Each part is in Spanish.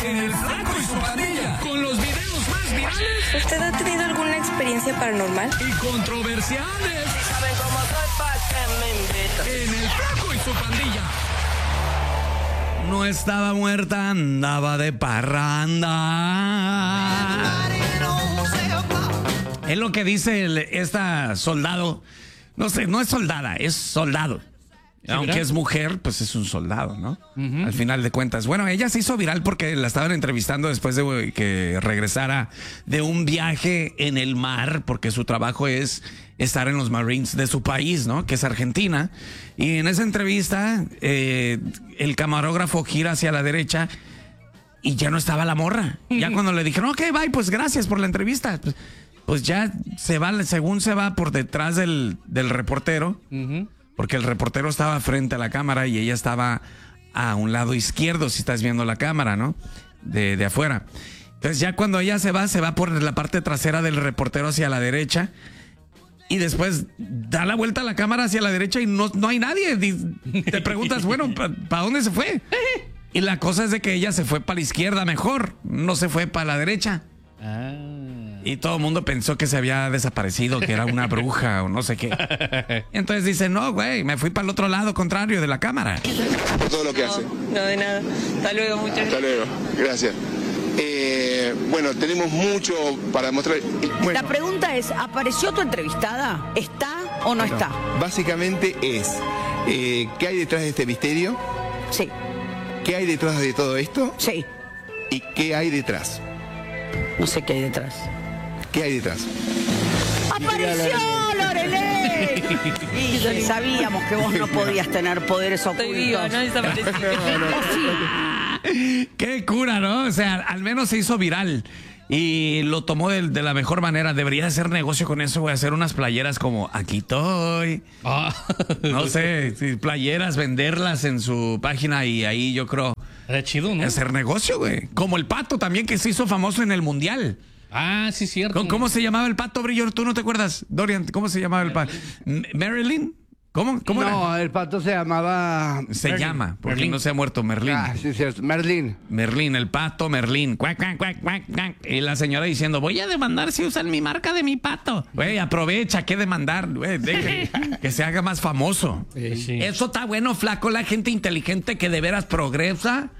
en El Flaco y su Pandilla, con los videos más virales. ¿Usted ha tenido alguna experiencia paranormal? Y controversiales. ¿Saben cómo soy? ¿Pa' qué me invitan? En El Flaco y su Pandilla. No estaba muerta, andaba de parranda. Es lo que dice esta soldado. No sé, no es soldada, es soldado. Sí, aunque ¿verdad? Es mujer, pues es un soldado, ¿no? Al final de cuentas. Bueno, ella se hizo viral porque la estaban entrevistando después de que regresara de un viaje en el mar, porque su trabajo es estar en los Marines de su país, ¿no? Que es Argentina. Y en esa entrevista, el camarógrafo gira hacia la derecha y ya no estaba la morra. Ya cuando le dijeron, ok, bye, pues gracias por la entrevista. Pues ya se va, según se va por detrás del reportero, porque el reportero estaba frente a la cámara y ella estaba a un lado izquierdo, si estás viendo la cámara, ¿no? De afuera. Entonces ya cuando ella se va por la parte trasera del reportero hacia la derecha y después da la vuelta a la cámara hacia la derecha y no hay nadie. Te preguntas, bueno, ¿para dónde se fue? Y la cosa es de que ella se fue para la izquierda mejor, no se fue para la derecha. Y todo el mundo pensó que se había desaparecido, que era una bruja o no sé qué. Entonces dice, no, güey, me fui para el otro lado contrario de la cámara. Por todo lo que hace. No, de nada. Hasta luego, muchas gracias. Hasta luego, gracias. Bueno, tenemos mucho para mostrar. Bueno, la pregunta es, ¿apareció tu entrevistada? ¿Está o no está? Básicamente es, ¿qué hay detrás de este misterio? Sí. ¿Qué hay detrás de todo esto? Sí. ¿Y qué hay detrás? No sé qué hay detrás. ¿Qué hay detrás? ¡Apareció, Lorelei! Y sabíamos que vos no podías tener poderes ocultos. Estoy viva, no desaparecí. Qué cura, ¿no? O sea, al menos se hizo viral y lo tomó de la mejor manera. Debería hacer negocio con eso, güey. Hacer unas playeras como aquí estoy. No sé, playeras, venderlas en su página y ahí yo creo. Era chido, ¿no? Hacer negocio, güey. Como el Pato también, que se hizo famoso en el Mundial. Ah, sí, cierto. ¿Cómo se llamaba el Pato, Brillo? ¿Tú no te acuerdas, Dorian? ¿Cómo se llamaba el Pato? ¿Marilyn? ¿Cómo era? No, el Pato se llamaba... Se Merlin. llama, porque Merlin. no se ha muerto Merlín. Ah, sí, cierto. Merlin. Merlín, el Pato Merlín. Cuac, cuac, cuac, cuac, cuac. Y la señora diciendo, voy a demandar si usan mi marca de mi pato. Güey, aprovecha, ¿qué demandar? Güey, que se haga más famoso. Sí. Eso está bueno, Flaco, la gente inteligente que de veras progresa.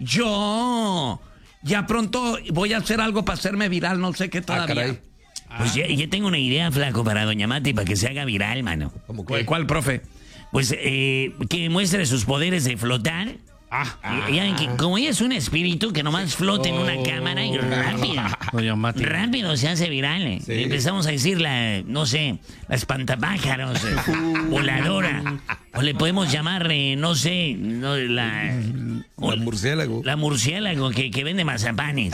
Yo ya pronto voy a hacer algo para hacerme viral, no sé qué todavía. caray. Pues ya tengo una idea, Flaco, para Doña Mati, para que se haga viral, mano. ¿Cuál, profe? Pues que muestre sus poderes de flotar. Ya ven que como ella es un espíritu que nomás flota en una cámara y Doña Mati. rápido se hace viral. Empezamos a decir la espantapájaros, voladora. O le podemos llamar, no sé, la murciélago. La murciélago que vende mazapanes.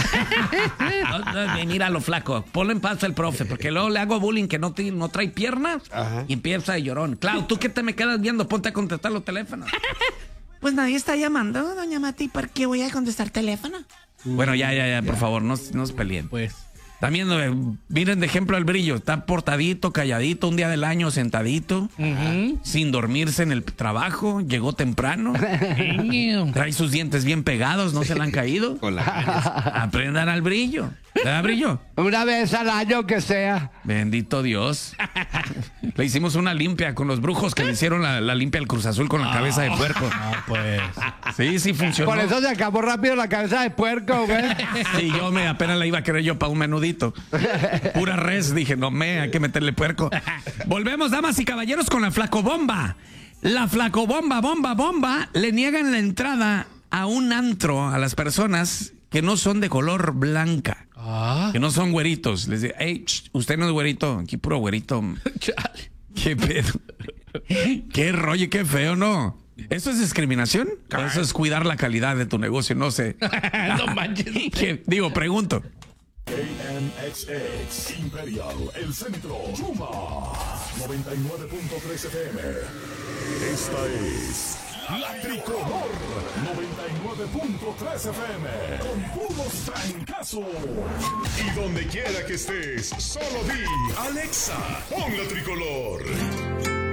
Míralo, Flaco. Ponle en paz al profe, porque luego le hago bullying que no trae piernas y empieza a llorón. Clau, ¿tú qué te me quedas viendo? Ponte a contestar los teléfonos. Pues nadie está llamando, doña Mati, ¿por qué voy a contestar teléfono? Bueno, ya, por favor, no se peleen. Pues. También miren de ejemplo al Brillo, está portadito, calladito, un día del año sentadito, sin dormirse en el trabajo, llegó temprano, trae sus dientes bien pegados, no se le han caído. Con la cara. Aprendan al Brillo, ¿verdad, Brillo? Una vez al año que sea. Bendito Dios. Le hicimos una limpia con los brujos que le hicieron la limpia al Cruz Azul con la cabeza de puerco. Pues. Sí, funcionó. Por eso se acabó rápido la cabeza de puerco, güey. Sí, yo apenas la iba a querer yo para un menudito. Pura res, dije, hay que meterle puerco. Volvemos, damas y caballeros, con la flacobomba. La flacobomba, le niegan la entrada a un antro a las personas que no son de color blanca. Que no son güeritos. Les digo, hey, usted no es güerito, aquí puro güerito. ¿Qué pedo? Qué rollo, qué feo, ¿no? ¿Eso es discriminación? ¿O eso es cuidar la calidad de tu negocio? No sé. No manches. Pregunto. KNXX Imperial, el centro, Yuma 99.3 FM. Esta es La Tricolor 99.3 FM con puros trancazos. Y donde quiera que estés, solo di Alexa, pon La Tricolor.